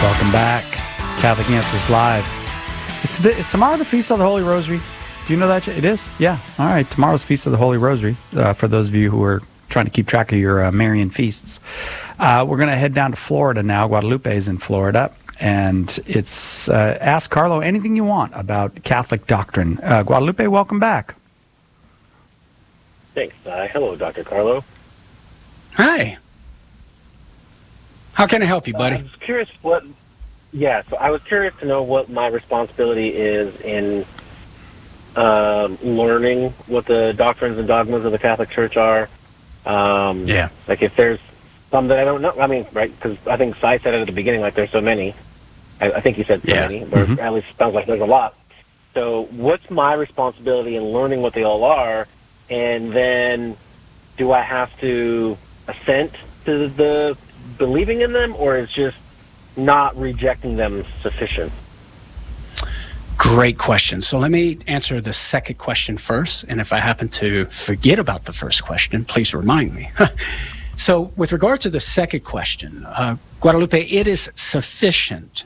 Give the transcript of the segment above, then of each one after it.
Welcome back. Catholic Answers Live. Is tomorrow the Feast of the Holy Rosary? Do you know that? It is? Yeah. All right. Tomorrow's Feast of the Holy Rosary, for those of you who are trying to keep track of your Marian feasts. We're going to head down to Florida now. Guadalupe is in Florida. And it's Ask Carlo anything you want about Catholic doctrine. Guadalupe, welcome back. Thanks. Hello, Dr. Carlo. Hi. How can I help you, buddy? I was curious so I was curious to know what my responsibility is in learning what the doctrines and dogmas of the Catholic Church are. Like if there's some that I don't know, I mean, right, because I think Sai said it at the beginning, like there's so many. I think he said so many, or at least it sounds like there's a lot. So what's my responsibility in learning what they all are, and then do I have to assent to the believing in them, or is just not rejecting them sufficient? Great question. So let me answer the second question first, and if I happen to forget about the first question, please remind me. So with regard to the second question, Guadalupe, it is sufficient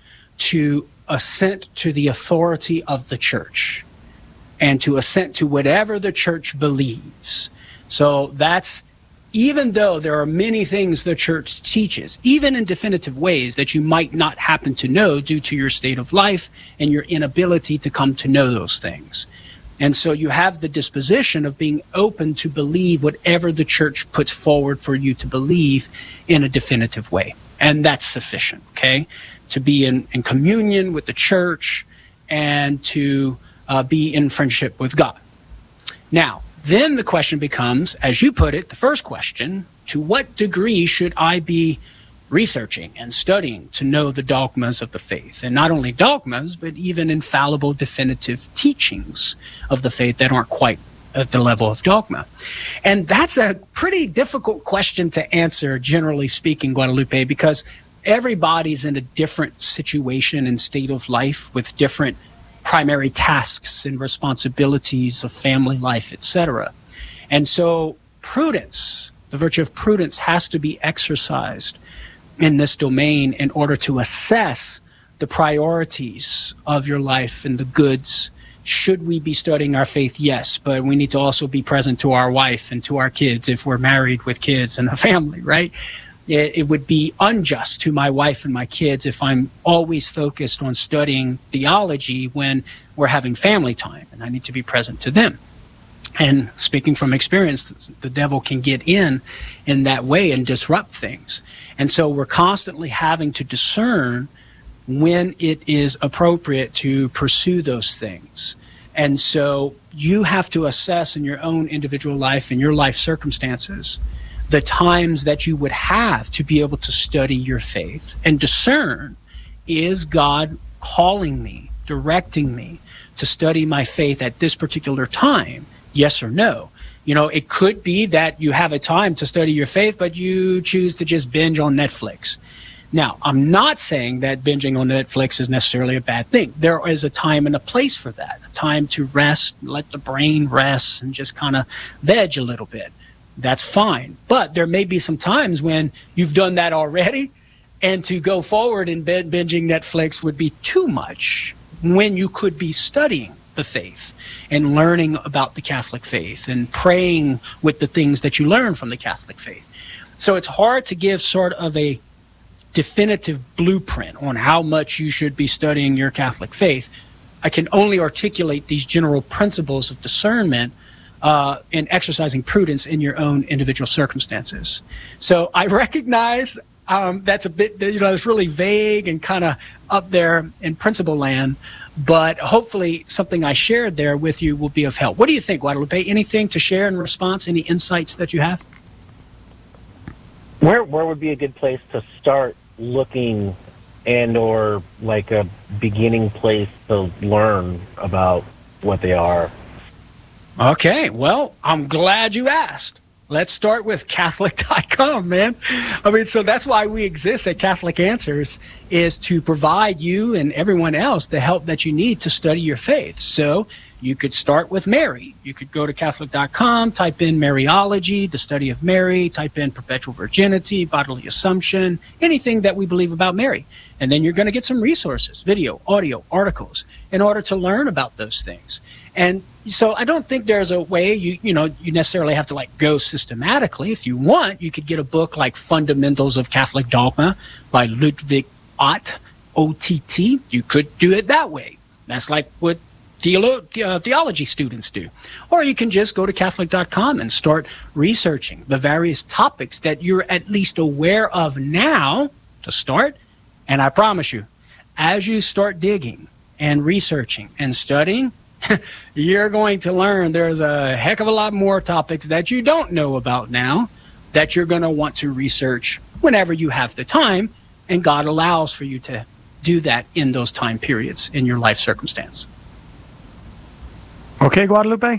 to assent to the authority of the Church and to assent to whatever the Church believes. So that's, even though there are many things the Church teaches, even in definitive ways that you might not happen to know due to your state of life and your inability to come to know those things. And so you have the disposition of being open to believe whatever the Church puts forward for you to believe in a definitive way. And that's sufficient, okay? To be in communion with the Church and to be in friendship with God. Now, then the question becomes, as you put it, the first question, to what degree should I be researching and studying to know the dogmas of the faith? And not only dogmas, but even infallible definitive teachings of the faith that aren't quite at the level of dogma. And that's a pretty difficult question to answer, generally speaking, Guadalupe, because everybody's in a different situation and state of life with different primary tasks and responsibilities of family life, etc. And so prudence, the virtue of prudence, has to be exercised in this domain in order to assess the priorities of your life and the goods. Should we be studying our faith? Yes, but we need to also be present to our wife and to our kids if we're married with kids and a family, right? It would be unjust to my wife and my kids if I'm always focused on studying theology when we're having family time, and I need to be present to them. And speaking from experience, the devil can get in that way and disrupt things. And so we're constantly having to discern when it is appropriate to pursue those things. And so you have to assess in your own individual life and your life circumstances the times that you would have to be able to study your faith and discern, is God calling me, directing me to study my faith at this particular time? Yes or no? You know, it could be that you have a time to study your faith, but you choose to just binge on Netflix. Now, I'm not saying that binging on Netflix is necessarily a bad thing. There is a time and a place for that, a time to rest, let the brain rest, and just kind of veg a little bit. That's fine. But there may be some times when you've done that already, and to go forward in binging Netflix would be too much when you could be studying the faith and learning about the Catholic faith and praying with the things that you learn from the Catholic faith. So it's hard to give sort of a definitive blueprint on how much you should be studying your Catholic faith. I can only articulate these general principles of discernment and exercising prudence in your own individual circumstances. So I recognize that's a bit, it's really vague and kind of up there in principle land, but hopefully something I shared there with you will be of help. What do you think, Guadalupe? Anything to share in response? Any insights that you have? Where would be a good place to start looking, and or like a beginning place to learn about what they are? Okay, well, I'm glad you asked. Let's start with Catholic.com, man. I mean, so that's why we exist at Catholic Answers, is to provide you and everyone else the help that you need to study your faith. So You could start with Mary. You could go to Catholic.com, type in Mariology, the study of Mary, type in perpetual virginity, bodily assumption, anything that we believe about Mary. And then you're going to get some resources, video, audio, articles, in order to learn about those things. And so I don't think there's a way you necessarily have to like go systematically. If you want, you could get a book like Fundamentals of Catholic Dogma by Ludwig Ott, O-T-T. You could do it that way. That's like what theology students do. Or you can just go to Catholic.com and start researching the various topics that you're at least aware of now to start. And I promise you, as you start digging and researching and studying, you're going to learn there's a heck of a lot more topics that you don't know about now that you're going to want to research whenever you have the time, and God allows for you to do that in those time periods in your life circumstance. Okay, Guadalupe?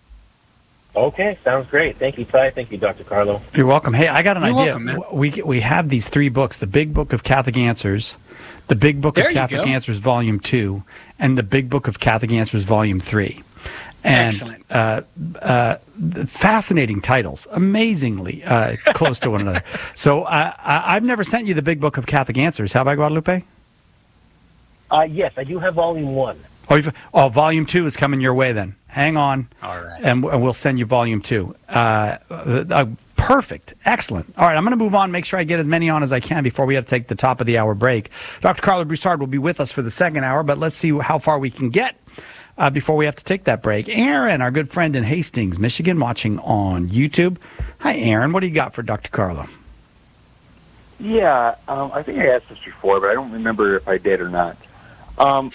Okay, sounds great. Thank you, Ty. Thank you, Dr. Carlo. You're welcome. Hey, I got an idea. Welcome, man. We have these 3 books, the Big Book of Catholic Answers, the Big Book of Catholic Answers Volume 2, and the Big Book of Catholic Answers Volume 3. And, excellent. Fascinating titles, amazingly close to one another. So I've never sent you the Big Book of Catholic Answers. Have I, Guadalupe? Yes, I do have Volume 1. Volume 2 is coming your way then. Hang on. All right. And we'll send you Volume 2. Perfect. Excellent. All right, I'm going to move on, make sure I get as many on as I can before we have to take the top of the hour break. Dr. Carlo Broussard will be with us for the second hour, but let's see how far we can get before we have to take that break. Aaron, our good friend in Hastings, Michigan, watching on YouTube. Hi, Aaron. What do you got for Dr. Carlo? Yeah, I think I asked this before, but I don't remember if I did or not. I'm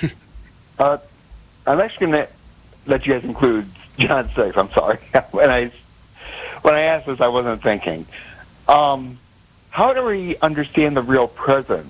actually going to let you guys include John 6. I'm sorry. When I asked this, I wasn't thinking. How do we understand the real presence?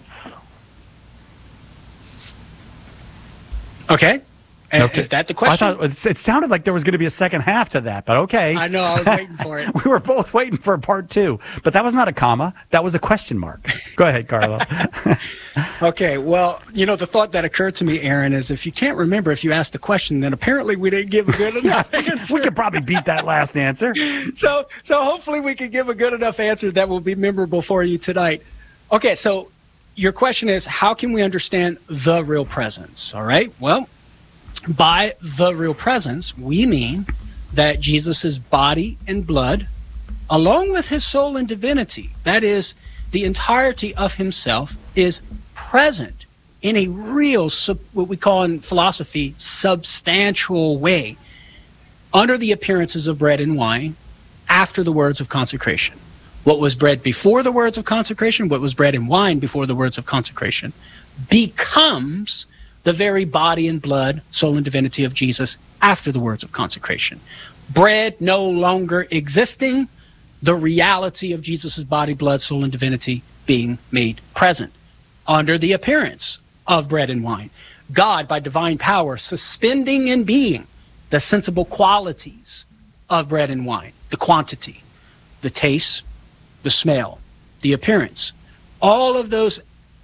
Okay. Okay. Is that the question? I thought it sounded like there was going to be a second half to that, but okay. I know, I was waiting for it. We were both waiting for part 2, but that was not a comma. That was a question mark. Go ahead, Carlo. Okay, well, the thought that occurred to me, Aaron, is if you can't remember if you asked the question, then apparently we didn't give a good enough answer. We could probably beat that last answer. So hopefully we can give a good enough answer that will be memorable for you tonight. Okay, so your question is, how can we understand the real presence? All right, well, by the real presence, we mean that Jesus' body and blood, along with his soul and divinity, that is, the entirety of himself, is present in a real, what we call in philosophy, substantial way, under the appearances of bread and wine, after the words of consecration. What was bread before the words of consecration, what was bread and wine before the words of consecration, becomes the very body and blood, soul and divinity of Jesus after the words of consecration. Bread no longer existing, the reality of Jesus' body, blood, soul, and divinity being made present under the appearance of bread and wine. God, by divine power, suspending in being the sensible qualities of bread and wine, the quantity, the taste, the smell, the appearance, all of those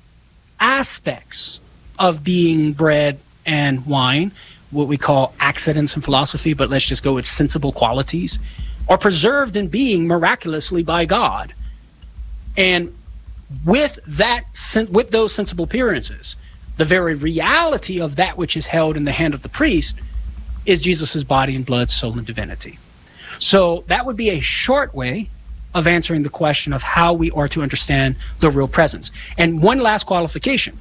aspects of being bread and wine, what we call accidents in philosophy, but let's just go with sensible qualities, are preserved in being miraculously by God. And with those sensible appearances, the very reality of that which is held in the hand of the priest is Jesus' body and blood, soul, and divinity. So that would be a short way of answering the question of how we are to understand the real presence. And one last qualification.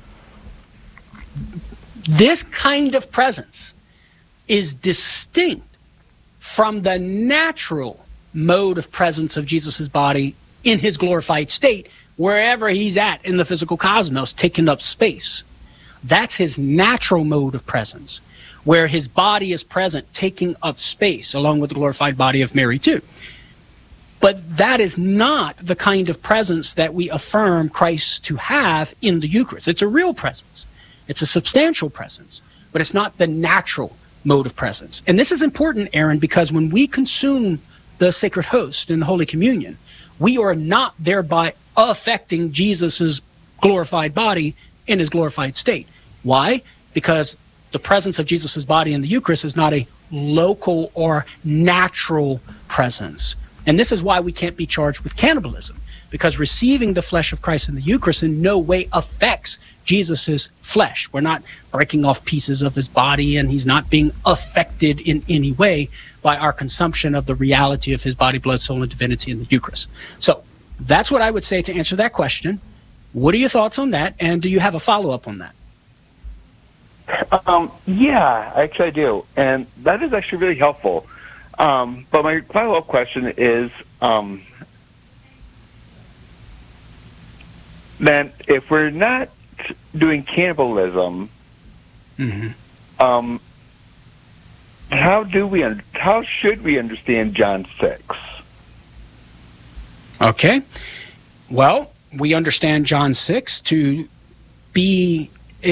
This kind of presence is distinct from the natural mode of presence of Jesus' body in his glorified state, wherever he's at in the physical cosmos, taking up space. That's his natural mode of presence, where his body is present, taking up space, along with the glorified body of Mary too. But that is not the kind of presence that we affirm Christ to have in the Eucharist. It's a real presence. It's a substantial presence, but it's not the natural mode of presence. And this is important, Aaron, because when we consume the sacred host in the Holy Communion, we are not thereby affecting Jesus' glorified body in his glorified state. Why? Because the presence of Jesus' body in the Eucharist is not a local or natural presence. And this is why we can't be charged with cannibalism, because receiving the flesh of Christ in the Eucharist in no way affects Jesus' flesh. We're not breaking off pieces of his body, and he's not being affected in any way by our consumption of the reality of his body, blood, soul, and divinity in the Eucharist. So that's what I would say to answer that question. What are your thoughts on that, and do you have a follow-up on that? Yeah, actually I do. And that is actually really helpful. But my follow-up question is, then if we're not doing cannibalism, how should we understand John 6? Okay. Well, we understand John 6 to be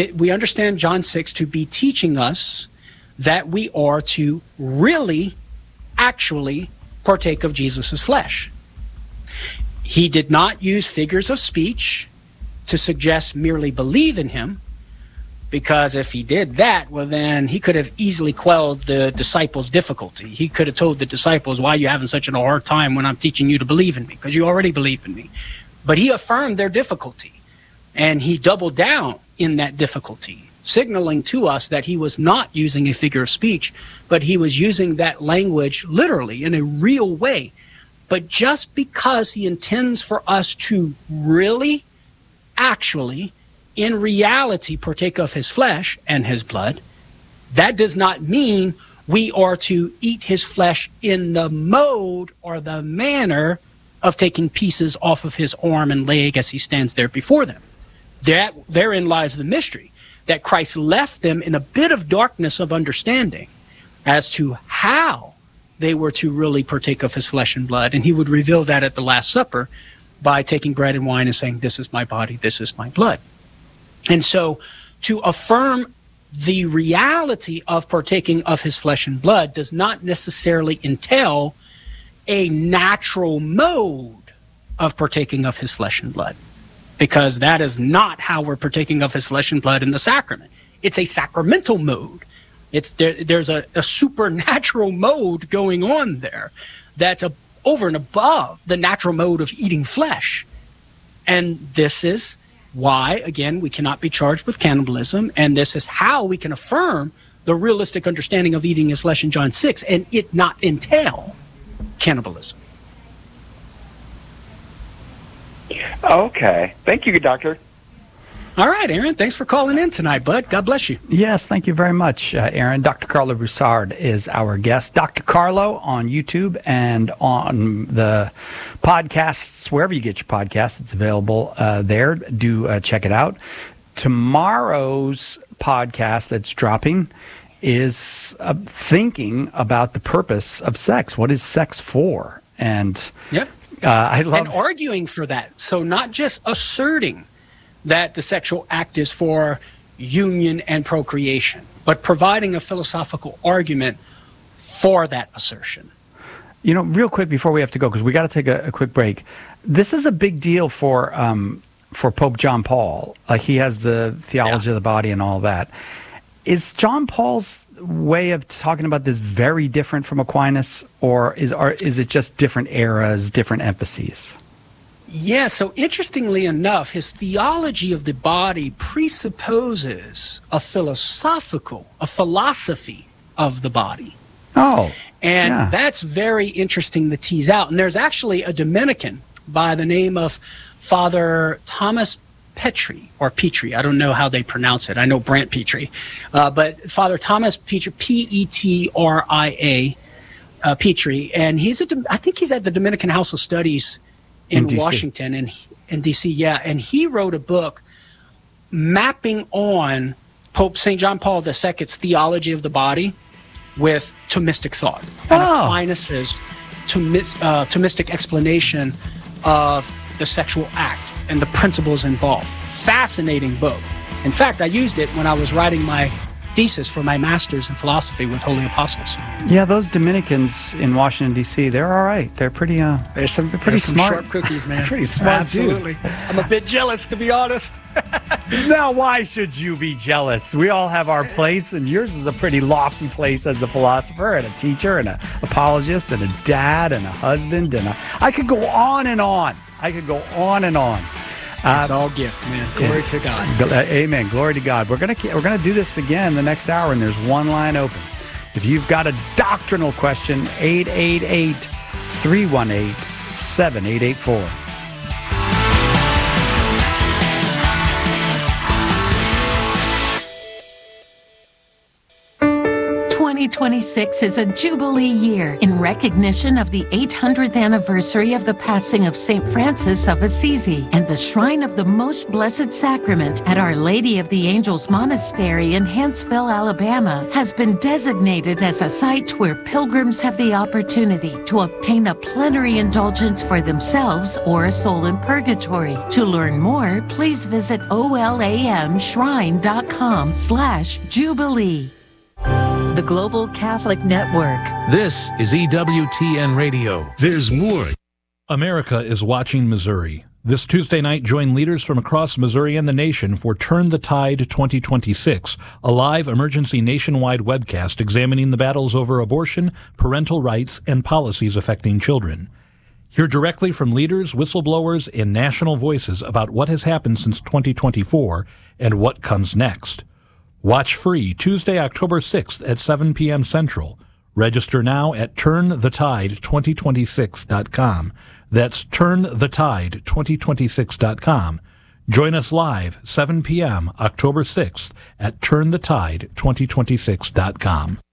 teaching us that we are to really, actually partake of Jesus' flesh. He did not use figures of speech to suggest merely believe in him, because if he did that, well, then he could have easily quelled the disciples' difficulty. He could have told the disciples, why are you having such a hard time when I'm teaching you to believe in me? Because you already believe in me. But he affirmed their difficulty, and he doubled down in that difficulty, signaling to us that he was not using a figure of speech, but he was using that language literally in a real way. But just because he intends for us to really, actually, in reality, partake of his flesh and his blood, that does not mean we are to eat his flesh in the mode or the manner of taking pieces off of his arm and leg as he stands there before them. Therein lies the mystery, that Christ left them in a bit of darkness of understanding as to how they were to really partake of his flesh and blood. And he would reveal that at the Last Supper by taking bread and wine and saying, this is my body, this is my blood. And so to affirm the reality of partaking of his flesh and blood does not necessarily entail a natural mode of partaking of his flesh and blood, because that is not how we're partaking of his flesh and blood in the sacrament. It's a sacramental mode. There's a supernatural mode going on there that's over and above the natural mode of eating flesh. And this is why, again, we cannot be charged with cannibalism, and this is how we can affirm the realistic understanding of eating his flesh in John 6 and it not entail cannibalism. Okay. Thank you, Doctor. All right, Aaron. Thanks for calling in tonight, bud. God bless you. Yes, thank you very much, Aaron. Dr. Carlo Broussard is our guest. Dr. Carlo on YouTube and on the podcasts, wherever you get your podcasts, it's available there. Do check it out. Tomorrow's podcast that's dropping is thinking about the purpose of sex. What is sex for? And I love... And arguing for that. So not just asserting that the sexual act is for union and procreation, but providing a philosophical argument for that assertion. You know, real quick before we have to go, because we got to take a quick break. This is a big deal for Pope John Paul. Like, he has the theology of the body and all that. Is John Paul's way of talking about this very different from Aquinas, or is it just different eras, different emphases? Yeah, so interestingly enough, his theology of the body presupposes a philosophy of the body. Oh, and that's very interesting to tease out. And there's actually a Dominican by the name of Father Thomas Petri, or Petri. I don't know how they pronounce it. I know Brant Petri. But Father Thomas Petri, P-E-T-R-I-A, Petri. And I think he's at the Dominican House of Studies in Washington and in D.C., and he wrote a book mapping on Pope St. John Paul II's theology of the body with Thomistic thought and Aquinas' Thomistic explanation of the sexual act and the principles involved. Fascinating book. In fact, I used it when I was writing my thesis for my master's in philosophy with Holy Apostles. Yeah, those Dominicans in Washington, D.C., they're all right. They're pretty, there's some smart. Sharp cookies, man. Pretty smart Absolutely. dudes. I'm a bit jealous, to be honest. Now, why should you be jealous? We all have our place, and yours is a pretty lofty place as a philosopher and a teacher and an apologist and a dad and a husband. I could go on and on. It's all gift, man. Glory to God. Amen. Glory to God. We're gonna do this again the next hour, and there's one line open. If you've got a doctrinal question, 888-318-7884. 2026 is a Jubilee year in recognition of the 800th anniversary of the passing of St. Francis of Assisi, and the Shrine of the Most Blessed Sacrament at Our Lady of the Angels Monastery in Huntsville, Alabama, has been designated as a site where pilgrims have the opportunity to obtain a plenary indulgence for themselves or a soul in purgatory. To learn more, please visit olamshrine.com/Jubilee. The Global Catholic Network. This is EWTN Radio. There's more. America is watching Missouri. This Tuesday night, join leaders from across Missouri and the nation for Turn the Tide 2026, a live emergency nationwide webcast examining the battles over abortion, parental rights, and policies affecting children. Hear directly from leaders, whistleblowers, and national voices about what has happened since 2024 and what comes next. Watch free Tuesday, October 6th at 7 p.m. Central. Register now at turnthetide2026.com. That's turnthetide2026.com. Join us live 7 p.m. October 6th at turnthetide2026.com.